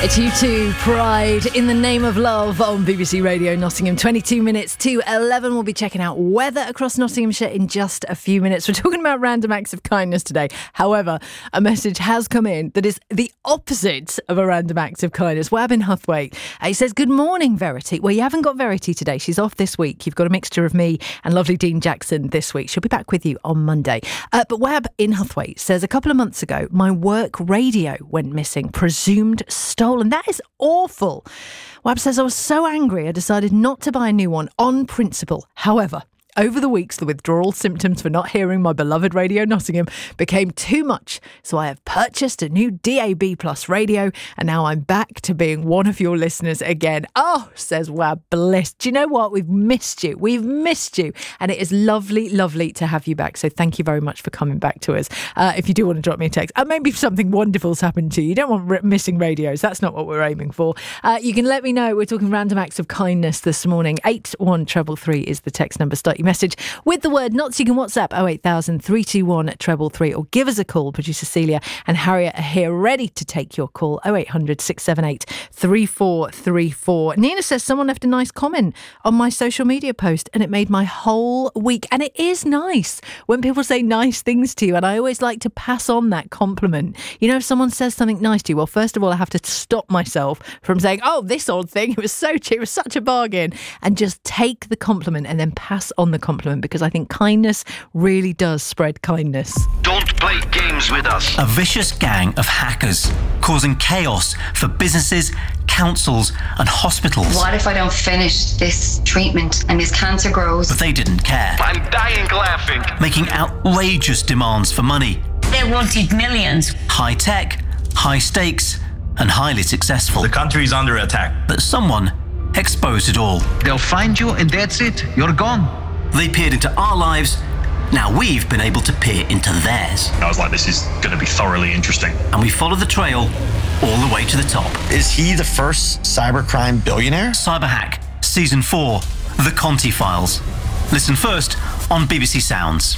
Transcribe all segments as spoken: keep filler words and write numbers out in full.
It's U two, Pride in the Name of Love on B B C Radio Nottingham. twenty-two minutes to eleven. We'll be checking out weather across Nottinghamshire in just a few minutes. We're talking about random acts of kindness today. However, a message has come in that is the opposite of a random act of kindness. Wab in Huthwaite. Uh, he says, good morning, Verity. Well, you haven't got Verity today. She's off this week. You've got a mixture of me and lovely Dean Jackson this week. She'll be back with you on Monday. Uh, but Wab in Huthwaite says, a couple of months ago, my work radio went missing, presumed stolen. And that is awful. Wab says, I was so angry I decided not to buy a new one on principle. However, over the weeks, the withdrawal symptoms for not hearing my beloved Radio Nottingham became too much. So I have purchased a new D A B Plus radio and now I'm back to being one of your listeners again. Oh, says Wab, bliss. Do you know what? We've missed you. We've missed you. And it is lovely, lovely to have you back. So thank you very much for coming back to us. Uh, if you do want to drop me a text, uh, maybe something wonderful's happened to you. You don't want r- missing radios. That's not what we're aiming for. Uh, you can let me know. We're talking random acts of kindness this morning. eight one three three is the text number. Start your message with the word "not." You can WhatsApp oh eight thousand, three two one, three three three or give us a call. Producer Celia and Harriet are here ready to take your call. oh eight hundred, six seven eight, three four three four. Nina says someone left a nice comment on my social media post and it made my whole week. And it is nice when people say nice things to you, and I always like to pass on that compliment. You know, if someone says something nice to you, well, first of all, I have to stop myself from saying, oh, this old thing, it was so cheap, it was such a bargain, and just take the compliment and then pass on the compliment, because I think kindness really does spread kindness. Don't play games with us. A vicious gang of hackers causing chaos for businesses, councils and hospitals. What if I don't finish this treatment and this cancer grows? But they didn't care. I'm dying laughing. Making outrageous demands for money. They wanted millions. High tech, high stakes and highly successful. The country is under attack. But someone exposed it all. They'll find you and that's it. You're gone. They peered into our lives. Now we've been able to peer into theirs. I was like, this is going to be thoroughly interesting. And we follow the trail all the way to the top. Is he the first cybercrime billionaire? Cyberhack, Season four, The Conti Files. Listen first on B B C Sounds.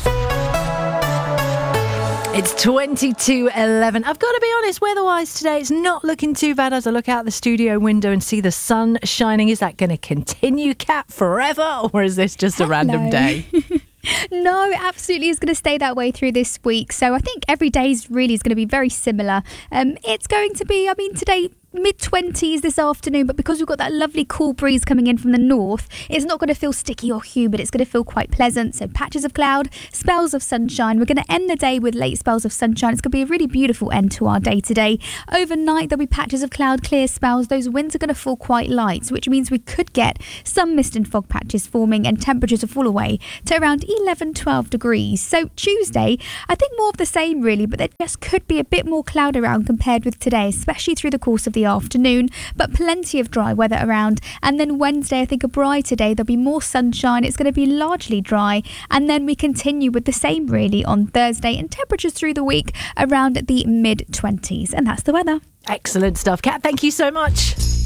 It's twenty-two eleven. I've got to be honest, weather-wise today, it's not looking too bad as I look out the studio window and see the sun shining. Is that going to continue, Kat, forever? Or is this just a Hello. random day? No, it absolutely is going to stay that way through this week. So I think every day is really is going to be very similar. Um, it's going to be, I mean, today, mid-twenties this afternoon, but because we've got that lovely cool breeze coming in from the north, it's not going to feel sticky or humid. It's going to feel quite pleasant. So patches of cloud, spells of sunshine. We're going to end the day with late spells of sunshine. It's going to be a really beautiful end to our day today. Overnight, there'll be patches of cloud, clear spells. Those winds are going to fall quite light, which means we could get some mist and fog patches forming and temperatures will fall away to around eleven, twelve degrees. So Tuesday, I think more of the same really, but there just could be a bit more cloud around compared with today, especially through the course of the afternoon, but plenty of dry weather around. And then Wednesday, I think a brighter day. There'll be more sunshine. It's going to be largely dry. And then we continue with the same really on Thursday, and temperatures through the week around the mid twenties. And that's the weather. Excellent stuff, Kat. Thank you so much.